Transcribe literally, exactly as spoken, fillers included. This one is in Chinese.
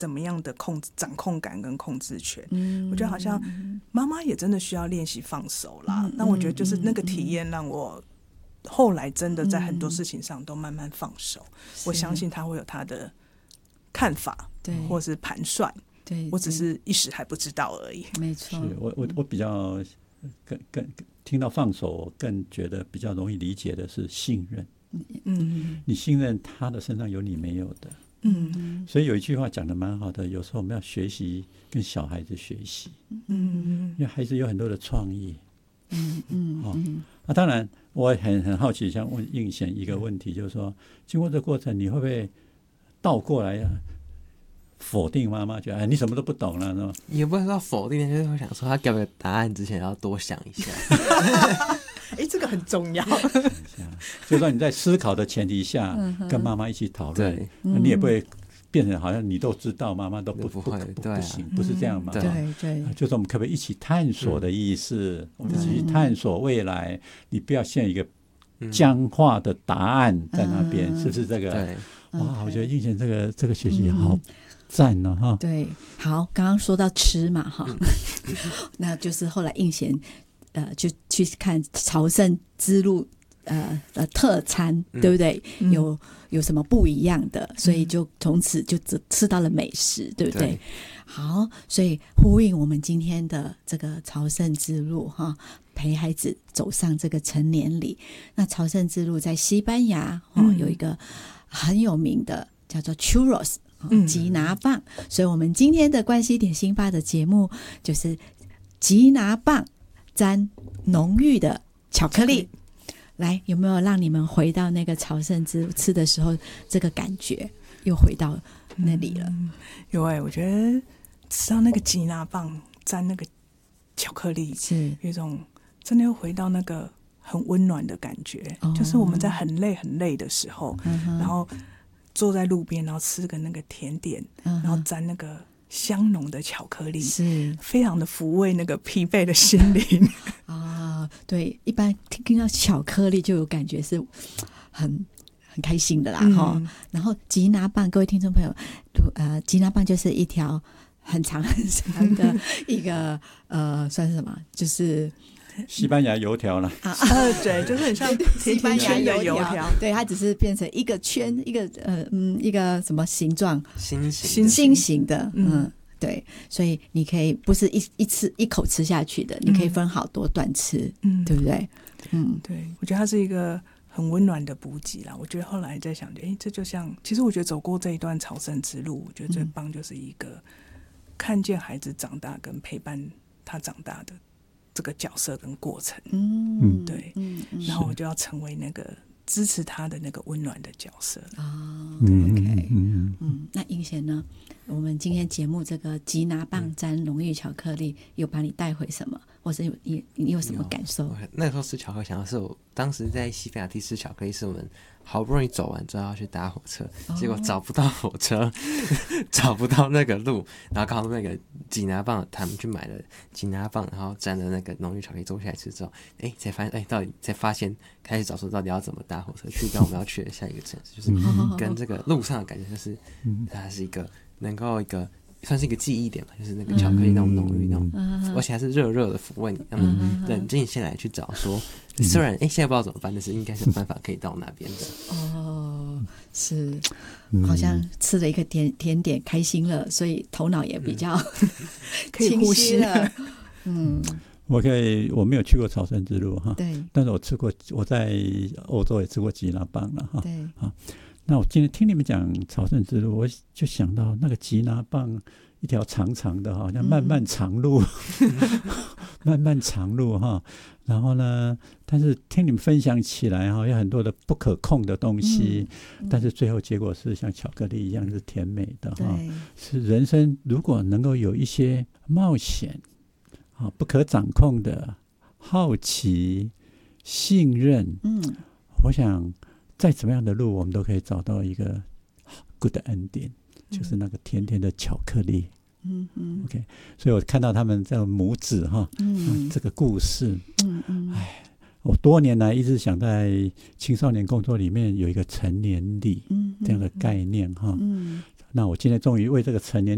怎么样的控制掌控感跟控制权。嗯，我觉得好像妈妈也真的需要练习放手啦。那、嗯、我觉得就是那个体验让我后来真的在很多事情上都慢慢放手。嗯、我相信他会有他的看法，对，或是盘算。对，我只是一时还不知道而已。 没错， 我我我比较更更听到放手，我更觉得比较容易理解的是信任。嗯，你信任他的身上有你没有的。嗯，所以有一句话讲得蛮好的，有时候我们要学习跟小孩子学习。嗯，因为孩子有很多的创意。嗯嗯，哦，那、啊、当然我很很好奇，想问应贤一个问题，就是说，经过这个过程，你会不会倒过来啊？否定妈妈，觉得哎你什么都不懂了，是吧？ 也不能说否定，就是会想说他给我答案之前要多想一下。 哎，这个很重要。 所以说你在思考的前提下，跟妈妈一起讨论，你也不会变成好像你都知道，妈妈都不不会，不不行，不是这样嘛？ 对对， 就是我们可不可以一起探索的意思？我们一起探索未来，你不要现一个僵化的答案在那边，是不是这个？ 对， 哇，我觉得应贤这个这个学习好。赞了哈， 对，好，刚刚说到吃嘛哈，那就是后来应贤呃就去看朝圣之路呃的特餐，嗯、对不对？嗯、有有什么不一样的，所以就从此就吃到了美食，对不对？对，好，所以呼应我们今天的这个朝圣之路哈，陪孩子走上这个成年礼。那朝圣之路在西班牙哦、嗯、有一个很有名的叫做 churros。吉拿棒，所以我们今天的关系点心吧的节目就是吉拿棒沾浓郁的巧克力。来，有没有让你们回到那个朝圣之路吃的时候，这个感觉又回到那里了？嗯、 有哎、欸，我觉得吃到那个吉拿棒沾那个巧克力，是有一种真的又回到那个很温暖的感觉。哦、就是我们在很累很累的时候，嗯、然后。坐在路边，然后吃个那个甜点，嗯、然后沾那个香浓的巧克力，是非常的抚慰那个疲惫的心灵啊。对，一般听到巧克力就有感觉是很很开心的啦哈、嗯。然后吉拿棒，各位听众朋友，呃，吉拿棒就是一条很长很长的一个呃，算是什么？就是西班牙油条了啊， 对，就是很像西班牙油条，对，它只是变成一个圈，一个呃嗯一个什么形状， 心形心形的，嗯，对，所以你可以不是一一次一口吃下去的，你可以分好多段吃，嗯，对不对？ 嗯，对，我觉得它是一个很温暖的补给啦。我觉得后来在想，哎，这就像，其实我觉得走过这一段朝圣之路，我觉得最棒就是一个看见孩子长大跟陪伴他长大的。这个角色跟过程，嗯，对，嗯，然后我就要成为那个支持他的那个温暖的角色啊。 嗯 OK， 嗯嗯，那应贤呢？我们今天节目这个吉拿棒沾浓郁巧克力，有把你带回什么，或是你你有什么感受？ 那个时候吃巧克力，想的是我当时在西班牙第吃巧克力，是我们好不容易走完之后要去搭火车，哦、结果找不到火车，找不到那个路，然后刚好那个吉拿棒，他们去买了吉拿棒，然后沾了那个浓郁巧克力，坐下来吃之后，哎，才发现，哎，到底才发现开始找出到底要怎么搭火车去到我们要去的下一个城市，就是跟这个路上的感觉，就是它是一个能够一个。算是一个记忆点吧，就是那个巧克力那种浓郁那种，嗯、而且还是热热的抚慰你，让你冷静下来去找说，嗯、虽然哎、欸、现在不知道怎么办，但是应该是有办法可以到那边的。 哦，是，好像吃了一个甜甜点，开心了，所以头脑也比较、嗯、 可以呼吸了。 嗯， 我可以，我没有去过朝圣之路哈， 对， 但是我吃过，我在欧洲也吃过吉拿棒了哈， 对啊。那我今天听你们讲朝圣之路，我就想到那个吉拿棒一条长长的，好像漫漫长路，嗯、漫漫长路哈。然后呢，但是听你们分享起来哈，有很多的不可控的东西，嗯、但是最后结果是像巧克力一样是甜美的哈。是人生如果能够有一些冒险啊，不可掌控的好奇、信任，嗯，我想。再怎么样的路，我们都可以找到一个 good ending，、嗯、就是那个甜甜的巧克力。嗯嗯 ，OK， 所以我看到他们这母子哈，嗯、啊，这个故事，嗯嗯，哎，我多年来一直想在青少年工作里面有一个成年礼、嗯、这样的概念哈。嗯，那我今天终于为这个成年